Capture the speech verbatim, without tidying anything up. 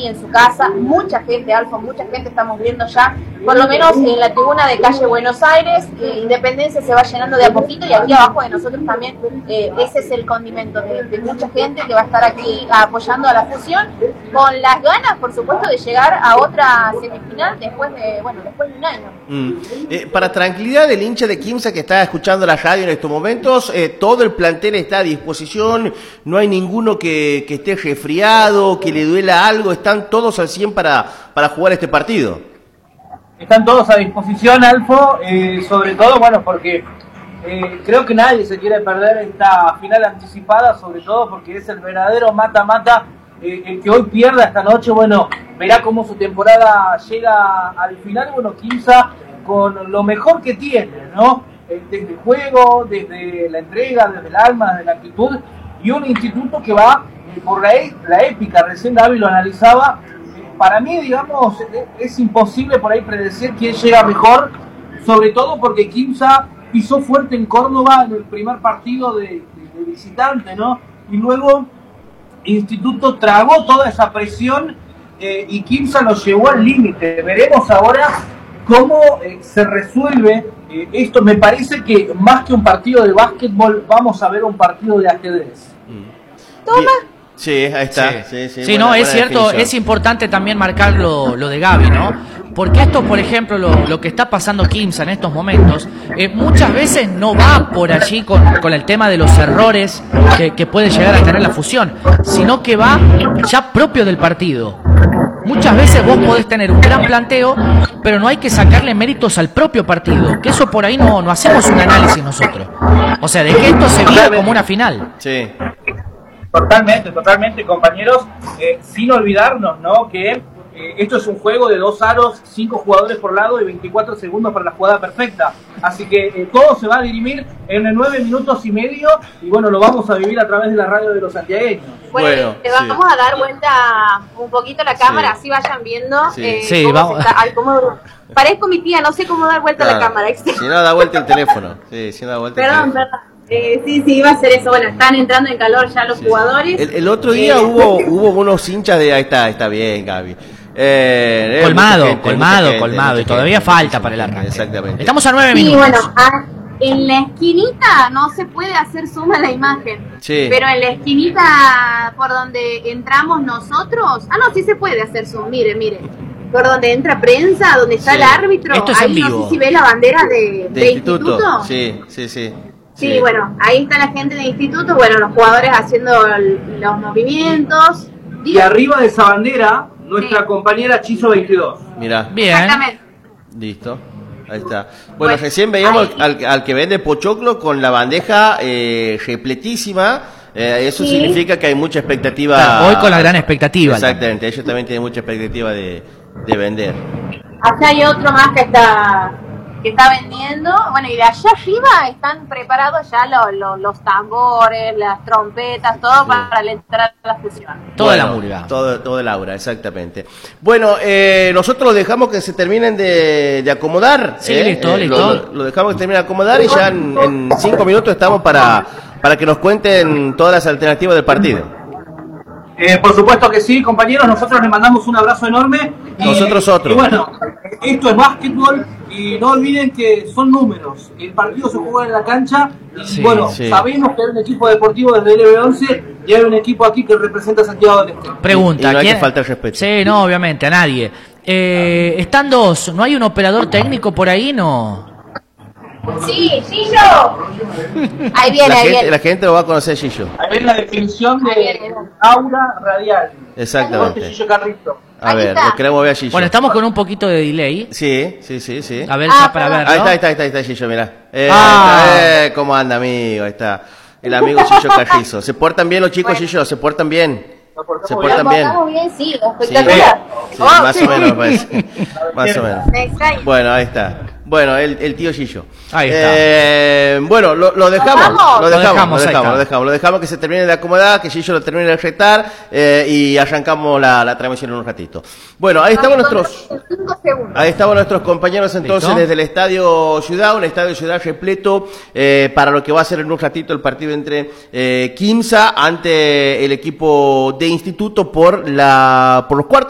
Pellegrini en su casa, mucha gente, Alfo, mucha gente estamos viendo ya, por lo menos en la tribuna de calle Buenos Aires, eh, Independencia se va llenando de a poquito y aquí abajo de nosotros también, eh, ese es el condimento de, de mucha gente que va a estar aquí apoyando a la fusión, con las ganas, por supuesto, de llegar a otra semifinal después de, bueno, después de un año. Mm. Eh, para tranquilidad del hincha de Quimsa que está escuchando la radio en estos momentos, eh, todo el plantel está a disposición, no hay ninguno que, que esté resfriado, que le duela algo, están todos al cien para, para jugar este partido. Están todos a disposición, Alfo, eh, sobre todo, bueno, porque eh, creo que nadie se quiere perder esta final anticipada, sobre todo porque es el verdadero mata-mata. Eh, el que hoy pierda esta noche, bueno, verá cómo su temporada llega al final. Bueno, Quimsa con lo mejor que tiene, ¿no? Eh, desde el juego, desde la entrega, desde el alma, desde la actitud, y un instituto que va eh, por la, e la épica. Recién Gaby lo analizaba. Eh, para mí, digamos, eh, es imposible por ahí predecir quién llega mejor, sobre todo porque Quimsa pisó fuerte en Córdoba en el primer partido de, de, de visitante, ¿no? Y luego Instituto tragó toda esa presión eh, y Quimsa lo llevó al límite. Veremos ahora cómo eh, se resuelve eh, esto. Me parece que más que un partido de básquetbol vamos a ver un partido de ajedrez. Mm. Toma. Sí, ahí está. Sí, sí, sí, sí buena, no, es cierto, definición. Es importante también marcar lo, lo de Gaby, ¿no? Porque esto, por ejemplo, lo, lo que está pasando Quimsa en estos momentos, eh, muchas veces no va por allí con, con el tema de los errores que, que puede llegar a tener la fusión, sino que va ya propio del partido. Muchas veces vos podés tener un gran planteo, pero no hay que sacarle méritos al propio partido, que eso por ahí no, no hacemos un análisis nosotros. O sea, de que esto se viva como una final. Sí. Totalmente, totalmente, compañeros, eh, sin olvidarnos, ¿no?, que eh, esto es un juego de dos aros, cinco jugadores por lado y veinticuatro segundos para la jugada perfecta, así que eh, todo se va a dirimir en nueve minutos y medio, y bueno, lo vamos a vivir a través de la radio de los santiagueños. Bueno, bueno te vamos sí. a dar vuelta un poquito la cámara, sí. así vayan viendo. Sí, eh, sí cómo vamos. Está, ay, cómo, parezco mi tía, no sé cómo dar vuelta claro. la cámara. Si no, da vuelta el teléfono. Sí, si no, da vuelta perdón, el teléfono. perdón. Eh, sí, sí, iba a ser eso. Bueno, están entrando en calor ya los sí, jugadores. El, el otro día eh, hubo hubo unos hinchas de... Ahí está, está bien, Gaby. Eh, colmado, gente, colmado, gente, colmado. Y todavía gente, falta para el arranque. Exactamente. Estamos a nueve sí, minutos. Bueno, a, en la esquinita no se puede hacer suma la imagen. Sí. Pero en la esquinita por donde entramos nosotros... Ah, no, sí se puede hacer zoom. Mire, mire. Por donde entra prensa, donde está sí. el árbitro. Esto es ahí en vivo. No sé si ve la bandera de, de, de instituto. instituto. Sí, sí, sí. Sí, sí, bueno, ahí está la gente del instituto, bueno, los jugadores haciendo los movimientos. Y arriba de esa bandera, nuestra sí. compañera Chizo veintidós. Mirá. Bien. Exactamente. Listo. Ahí está. Bueno, pues, recién veíamos al, al que vende pochoclo con la bandeja eh, repletísima. Eh, eso sí. significa que hay mucha expectativa. Claro, hoy con la gran expectativa. Exactamente, ellos también tienen mucha expectativa de, de vender. Acá hay otro más que está... que está vendiendo, bueno, y de allá arriba están preparados ya los, los, los tambores, las trompetas, todo sí. para entrar a la fusión. Toda bueno, la murga. Todo, todo el aura, exactamente. Bueno, eh, nosotros dejamos que se terminen de, de acomodar. Sí, eh, listo, eh, listo. Lo, lo dejamos que terminen de acomodar y ya en, en cinco minutos estamos para, para que nos cuenten todas las alternativas del partido. Eh, por supuesto que sí, compañeros, nosotros les mandamos un abrazo enorme. Y, nosotros otros. Y bueno, esto es básquetbol y no olviden que son números. El partido se juega en la cancha y sí, bueno, sí. sabemos que hay un equipo deportivo desde el L B once y hay un equipo aquí que representa a Santiago del Este. Pregunta, y no hay ¿quién? que faltar respeto. Sí, no, obviamente, a nadie. Eh, están dos, ¿no hay un operador técnico por ahí? No. Sí, Gillo. Ahí viene, la ahí gente, viene. La gente lo va a conocer, Gillo. Ahí viene la definición de aura radial. Exactamente. Gillo Carrizo. A ver, lo queremos ver a Gillo. Bueno, estamos con un poquito de delay. Sí, sí, sí, sí. A ver, ah, ya para ver, Ahí ¿no? está, ahí está, ahí está, ahí está Gillo, mirá. Eh, ah. está, eh, ¿cómo anda, amigo? Ahí está. El amigo Gillo Carrizo. ¿Se portan bien los chicos, bueno. Gillo? ¿Se portan bien? ¿Se portan bien? Nos bien, sí, espectacular. Sí, sí, oh, más sí. o menos, me parece. Más o menos. Bueno, ahí está. Bueno, el, el tío Gillo. Ahí está. Eh, bueno, lo, lo dejamos. ¿Vamos? Lo dejamos, lo dejamos, lo dejamos, lo dejamos. Lo dejamos que se termine de acomodar, que Gillo lo termine de retar eh, y arrancamos la, la transmisión en un ratito. Bueno, ahí estamos nuestros. Ahí estaban nuestros compañeros entonces ¿Listo? Desde el Estadio Ciudad, un Estadio Ciudad repleto eh, para lo que va a ser en un ratito el partido entre eh, Quimsa ante el equipo de Instituto por la por los cuartos.